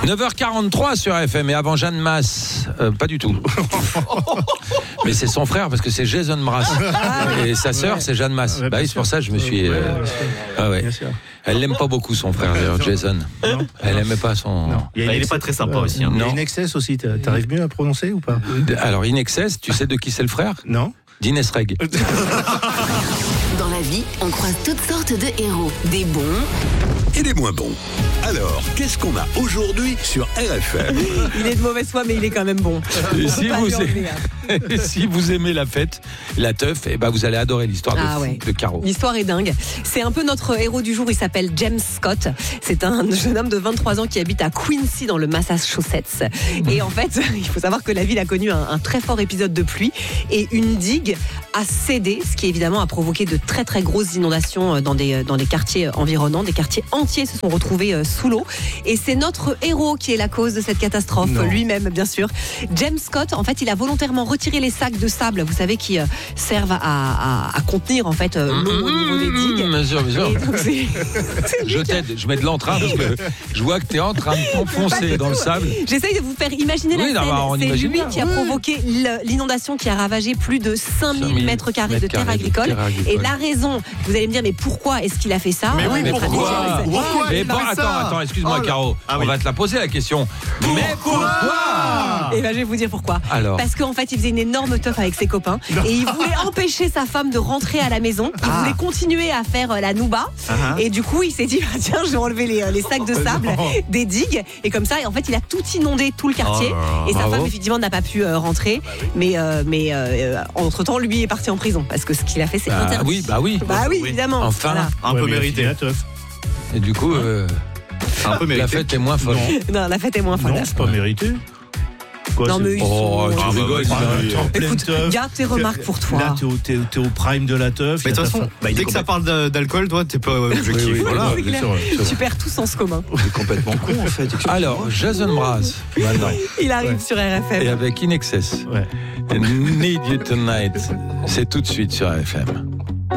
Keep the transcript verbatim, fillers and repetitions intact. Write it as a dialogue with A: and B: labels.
A: neuf heures quarante-trois sur F M et avant Jeanne Masse, euh, pas du tout. Mais c'est son frère parce que c'est Jason Mraz et sa sœur c'est Jeanne Masse.
B: Ouais,
A: bah oui, c'est pour ça que je me suis. Euh... Ah ouais. Elle l'aime pas beaucoup son frère d'ailleurs, Jason. Non. Elle aimait pas son.
C: Non. Il, bah, il est pas très sympa euh, aussi. Hein.
B: Il y a Inexcess aussi. T'arrives mieux à prononcer ou pas?
A: Alors Inexcess, tu sais de qui c'est le frère?
B: Non.
A: d'Inès Reg.
D: Dans la vie, on croise toutes sortes de héros. Des bons
E: et des moins bons. Alors, qu'est-ce qu'on a aujourd'hui sur R F M?
F: Il est de mauvaise foi, mais il est quand même bon.
A: Et si, vous aimez, si vous aimez la fête, la teuf, eh ben vous allez adorer l'histoire ah, de, ouais. de Caro.
F: L'histoire est dingue. C'est un peu notre héros du jour. Il s'appelle James Scott. C'est un jeune homme de vingt-trois ans qui habite à Quincy, dans le Massachusetts. Et en fait, il faut savoir que la ville a connu un, un très fort épisode de pluie et une digue a cédé, ce qui évidemment a provoqué de très très grosses inondations dans des, dans les quartiers environnants. Des quartiers entiers se sont retrouvés sous l'eau. Et c'est notre héros qui est la cause de cette catastrophe, non. lui-même bien sûr. James Scott, en fait, il a volontairement retiré les sacs de sable, vous savez, qui euh, servent à, à, à contenir en fait euh, l'eau mmh, au niveau des digues.
A: Bien sûr, bien sûr. Donc, c'est, c'est je t'aide, je mets de l'entrain parce que je vois que tu es en train de t'enfoncer dans le sable.
F: J'essaye de vous faire imaginer oui, la scène. Non, c'est lui bien. qui a provoqué l'inondation qui a ravagé plus de cinq mille mètres carrés de terre agricole. De terre agricole. Et la raison, vous allez me dire, mais pourquoi est-ce qu'il a fait ça?
C: Mais oui, mais pourquoi,
A: pourquoi Mais bon, attends, attends, excuse-moi, oh, Caro. Ah, oui. On va te la poser la question. Pourquoi mais pourquoi?
F: Et ben, je vais vous dire pourquoi.
A: Alors.
F: Parce qu'en fait, il faisait une énorme teuf avec ses copains non. et il voulait empêcher sa femme de rentrer à la maison. Il ah. voulait continuer à faire euh, la nouba. Uh-huh. Et du coup, il s'est dit, bah, tiens, je vais enlever les, les sacs de sable oh, des digues. Et comme ça, et en fait, il a tout inondé, tout le quartier. Oh, et sa bravo. femme, effectivement, n'a pas pu euh, rentrer. Ah, bah, oui. Mais, euh, mais euh, entre-temps, lui est parti en prison. Parce que ce qu'il a fait, c'est
A: bah,
F: interdit.
A: Oui, bah oui.
F: Bah oui, évidemment.
A: Enfin,
F: voilà.
C: un ouais, peu mérité.
A: Et du coup, euh, un peu la fête est moins folle.
F: Non, non la fête est moins folle.
B: Non, c'est pas mérité. Quoi,
F: non, mais
A: oh,
F: sont...
A: tu ah, rigoles.
B: Bah, bah,
F: écoute, garde tes remarques pour toi.
B: Là, t'es au, t'es, t'es au prime de la teuf.
C: Mais de toute façon, bah, dès que ça parle d'alcool, toi, t'es pas objectif.
A: Oui, oui,
C: voilà.
A: oui,
F: sûr, tu perds tout sens commun.
B: C'est complètement con, en fait.
A: Alors, Jason Mraz, maintenant.
F: Il arrive ouais. sur R F M.
A: Et avec Inexcess.
B: Ouais.
A: Need You Tonight. C'est tout de suite sur R F M.